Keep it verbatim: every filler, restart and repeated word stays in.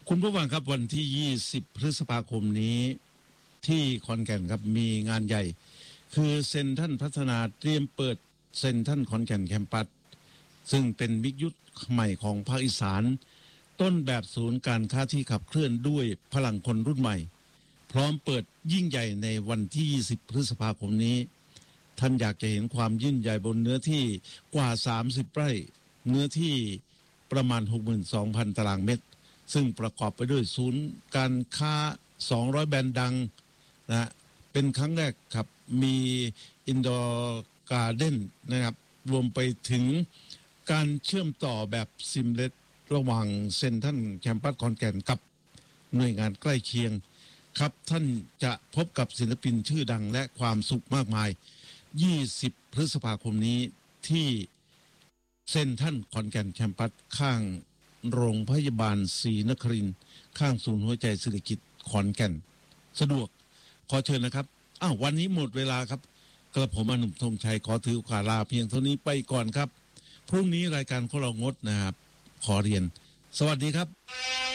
คุณผู้ฟังครับวันที่ยี่สิบพฤษภาคมนี้ที่ขอนแก่นครับมีงานใหญ่คือเซ็นทรัลพัฒนาเตรียมเปิดเซ็นทรัลขอนแก่นแคมปัสซึ่งเป็นวิกยุทธใหม่ของภาคอีสานต้นแบบศูนย์การค้าที่ขับเคลื่อนด้วยพลังคนรุ่นใหม่พร้อมเปิดยิ่งใหญ่ในวันที่ยี่สิบพฤษภาคมนี้ท่านอยากจะเห็นความยิ่งใหญ่บนเนื้อที่กว่าสามสิบไร่เนื้อที่ประมาณ หกหมื่นสองพัน ตารางเมตรซึ่งประกอบไปด้วยศูนย์การค้าสองร้อยแบรนด์ดังนะเป็นครั้งแรกครับมีอินดอร์การ์เด้นนะครับรวมไปถึงการเชื่อมต่อแบบซิมเลสระหว่างเซ็นทรัลแคมปัสขอนแก่นกับหน่วยงานใกล้เคียงครับท่านจะพบกับศิลปินชื่อดังและความสุขมากมายยี่สิบพฤษภาคมนี้ที่เซ็นทรัลขอนแก่นแคมปัสข้างโรงพยาบาลศรีนครินทร์ข้างศูนย์หัวใจเศรษฐกิจขอนแก่นสะดวกขอเชิญนะครับอ้าววันนี้หมดเวลาครับกระผมอนุธงชัยขอถือโอกาสลาเพียงเท่านี้ไปก่อนครับพรุ่งนี้รายการของเรางดนะครับขอเรียนสวัสดีครับ